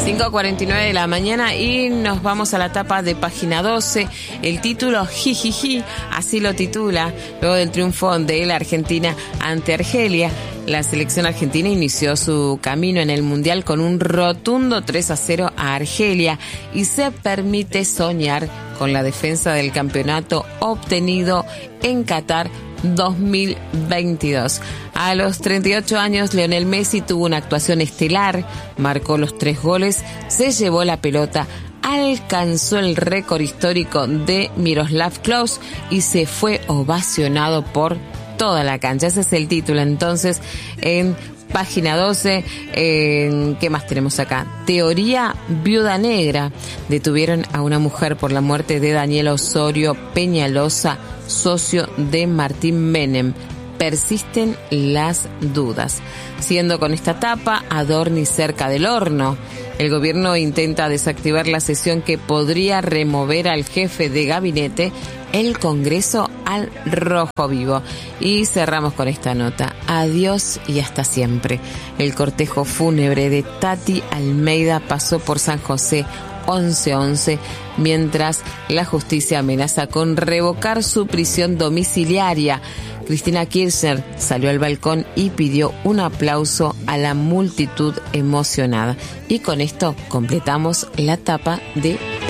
5:49 de la mañana y nos vamos a la tapa de página 12. El título, jijiji, así lo titula, luego del triunfo de la Argentina ante Argelia. La selección argentina inició su camino en el Mundial con un rotundo 3-0 a Argelia y se permite soñar con la defensa del campeonato obtenido en Qatar 2022. A los 38 años, Lionel Messi tuvo una actuación estelar, marcó los 3 goles, se llevó la pelota, alcanzó el récord histórico de Miroslav Klose y se fue ovacionado por toda la cancha. Ese es el título. Entonces, en página 12, ¿qué más tenemos acá? Teoría viuda negra. Detuvieron a una mujer por la muerte de Daniel Osorio Peñalosa, socio de Martín Menem. Persisten las dudas. Siendo con esta tapa, Adorni cerca del horno. El gobierno intenta desactivar la sesión que podría remover al jefe de gabinete. El Congreso al rojo vivo. Y cerramos con esta nota. Adiós y hasta siempre. El cortejo fúnebre de Tati Almeida pasó por San José 11-11, mientras la justicia amenaza con revocar su prisión domiciliaria. Cristina Kirchner salió al balcón y pidió un aplauso a la multitud emocionada. Y con esto completamos la tapa de